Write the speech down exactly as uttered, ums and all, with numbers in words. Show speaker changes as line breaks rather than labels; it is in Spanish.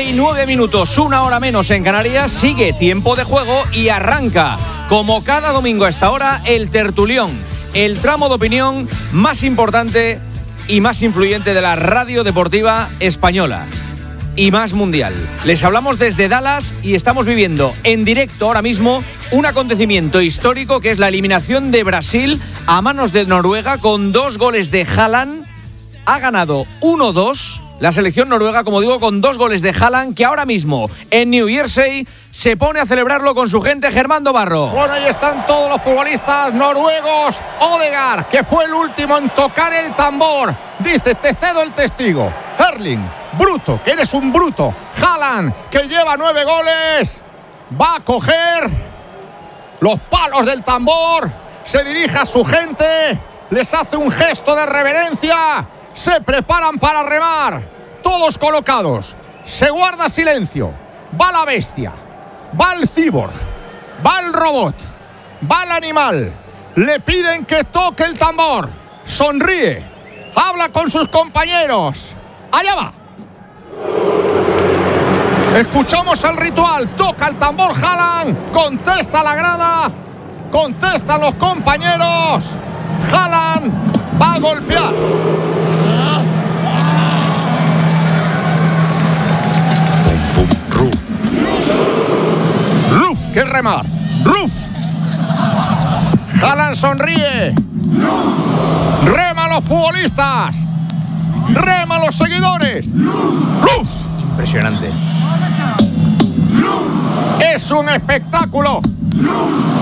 y nueve minutos, una hora menos en Canarias. Sigue tiempo de juego y arranca, como cada domingo a esta hora, el tertulión, el tramo de opinión más importante y más influyente de la radio deportiva española y más mundial. Les hablamos desde Dallas y estamos viviendo en directo ahora mismo un acontecimiento histórico que es la eliminación de Brasil a manos de Noruega con dos goles de Haaland. Ha ganado uno dos la selección noruega, como digo, con dos goles de Haaland, que ahora mismo en New Jersey se pone a celebrarlo con su gente. Germán Barro.
Bueno, ahí están todos los futbolistas noruegos. Odegaard, que fue el último en tocar el tambor, dice: te cedo el testigo. Erling, bruto, que eres un bruto. Haaland, que lleva nueve goles, va a coger los palos del tambor, se dirige a su gente, les hace un gesto de reverencia, se preparan para remar, todos colocados, se guarda silencio, va la bestia, va el cyborg, va el robot, va el animal, le piden que toque el tambor, sonríe, habla con sus compañeros. Allá va. Escuchamos el ritual. Toca el tambor Haaland. Contesta la grada. Contestan los compañeros. Haaland va a golpear. Pum, pum, Ruf. Ruf, que es remar. Ruf. Haaland sonríe. Rema los futbolistas. Rema los seguidores. ¡Ruf!
Impresionante.
Es un espectáculo.